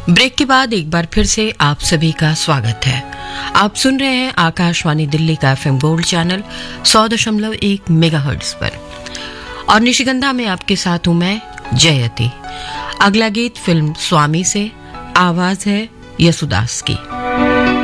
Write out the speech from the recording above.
Break के बाद एक बार फिर से आप सभी का स्वागत है। आप सुन रहे हैं आकाशवाणी दिल्ली का एफएम गोल्ड चैनल 100.1 मेगाहर्ट्ज पर और निशिगंधा में आपके साथ हूं मैं जयति। अगला गीत फिल्म स्वामी से, आवाज है यसुदास की।